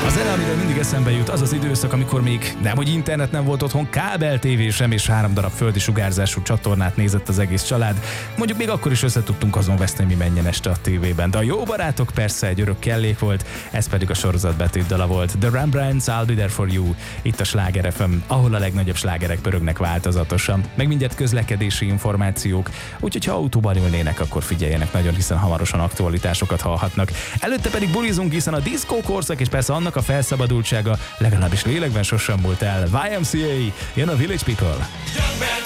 A zene, amiről mindig eszembe jut, az az időszak, amikor még nemhogy internet nem volt otthon, kábel tévé sem, és 3 darab földi sugárzású csatornát nézett az egész család. Mondjuk még akkor is összetudtunk azon veszni, mi menjen este a tévében. De a jó barátok persze egy örök kellék volt, ez pedig a sorozat betétdala volt. The Rembrandts, I'll Be There For You, itt a Sláger FM, ahol a legnagyobb slágerek pörögnek változatosan. Meg mindjárt közlekedési információk, úgyhogy ha autóban ülnének, akkor figyeljenek nagyon, hiszen hamarosan aktualitásokat hallhatnak. Előtte pedig bulizunk, hiszen a diszkó korszak és persze annak a felszabadultsága legalábbis lélekben sosem múlt el. YMCA, jön a Village People.